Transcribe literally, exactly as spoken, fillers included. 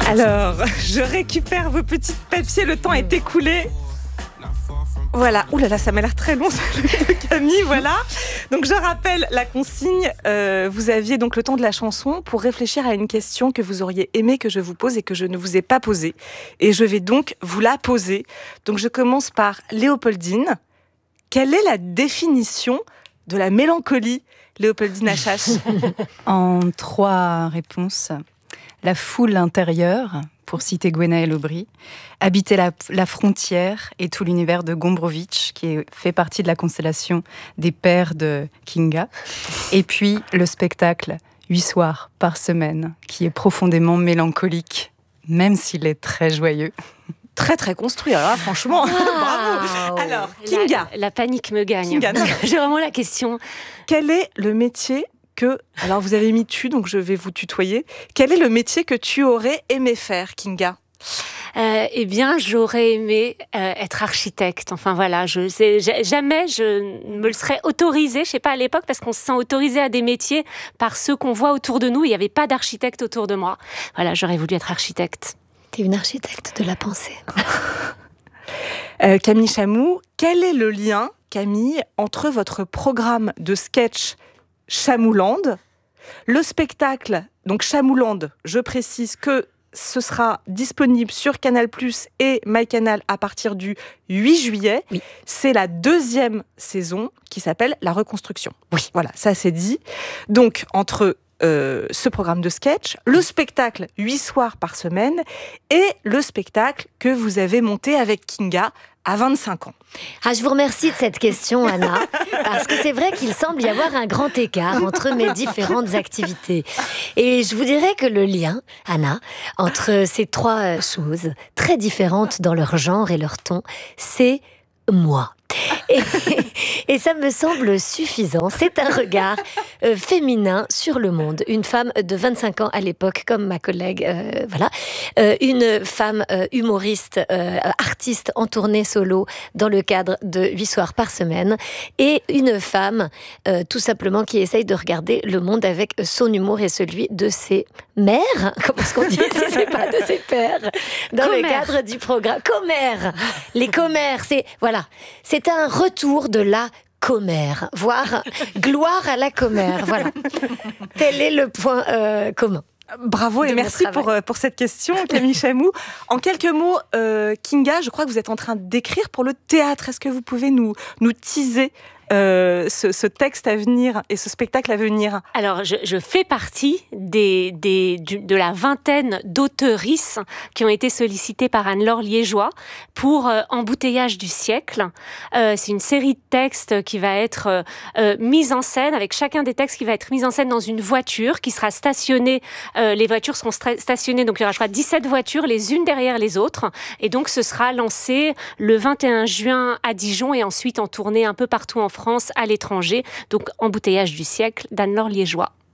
Alors, je récupère vos petits papiers, le temps est écoulé. Voilà, ouh là là, ça m'a l'air très long, celui de Camille, voilà. Donc je rappelle la consigne, euh, vous aviez donc le temps de la chanson pour réfléchir à une question que vous auriez aimé que je vous pose et que je ne vous ai pas posée. Et je vais donc vous la poser. Donc je commence par Léopoldine. Quelle est la définition de la mélancolie, Léopoldine Achache? En trois réponses. La foule intérieure, pour citer Gwenaëlle Aubry, habiter la, la frontière et tout l'univers de Gombrowicz, qui est, fait partie de la constellation des pères de Kinga, et puis le spectacle huit soirs par semaine, qui est profondément mélancolique, même s'il est très joyeux. Très très construit, alors là, franchement, wow. Bravo. Alors, Kinga. La, la panique me gagne. Kinga, j'ai vraiment la question. Quel est le métier que... Alors, vous avez mis tu, donc je vais vous tutoyer. Quel est le métier que tu aurais aimé faire, Kinga ? Euh, eh bien, j'aurais aimé euh, être architecte. Enfin voilà, je sais, jamais je me le serais autorisée. Je sais pas à l'époque, parce qu'on se sent autorisé à des métiers par ceux qu'on voit autour de nous. Il n'y avait pas d'architecte autour de moi. Voilà, j'aurais voulu être architecte. T'es une architecte de la pensée. euh, Camille Chamou, quel est le lien, Camille, entre votre programme de sketch Chamouland, le spectacle, donc Chamouland, je précise que ce sera disponible sur Canal plus et MyCanal à partir du huit juillet. Oui. C'est la deuxième saison qui s'appelle La Reconstruction. Oui. Voilà, ça c'est dit. Donc, entre euh, ce programme de sketch, le spectacle huit soirs par semaine et le spectacle que vous avez monté avec Kinga à vingt-cinq ans. Ah, je vous remercie de cette question, Anna, parce que c'est vrai qu'il semble y avoir un grand écart entre mes différentes activités. Et je vous dirais que le lien, Anna, entre ces trois choses, très différentes dans leur genre et leur ton, c'est moi. Et, et ça me semble suffisant. C'est un regard euh, féminin sur le monde. Une femme de vingt-cinq ans à l'époque, comme ma collègue, euh, voilà. Euh, une femme euh, humoriste, euh, artiste en tournée solo dans le cadre de huit soirs par semaine. Et une femme, euh, tout simplement, qui essaye de regarder le monde avec son humour et celui de ses mères. Comment est-ce qu'on dit si c'est pas de ses pères? Dans Commères. Le cadre du programme. Commères. Les commères, c'est... Voilà. C'est un retour de la commère, voire gloire à la commère. Voilà. Tel est le point euh, commun. Bravo et merci pour, pour cette question, Camille Chamou. En quelques mots, euh, Kinga, je crois que vous êtes en train d'écrire pour le théâtre. Est-ce que vous pouvez nous, nous teaser euh, ce, ce texte à venir et ce spectacle à venir? Alors, je, je fais partie des, des, du, de la vingtaine d'auteurisses qui ont été sollicitées par Anne-Laure Liégeois pour euh, Embouteillage du siècle. Euh, c'est une série de textes qui va être euh, euh, mise en scène, avec chacun des textes qui va être mis en scène dans une voiture qui sera stationnée. Euh, les voitures seront stra- stationnées, donc il y aura, je crois, dix-sept voitures, les unes derrière les autres. Et donc, ce sera lancé le vingt et un juin à Dijon et ensuite en tournée un peu partout en France, à l'étranger. Donc, Embouteillage du siècle d'Anne-Laure Liégeois.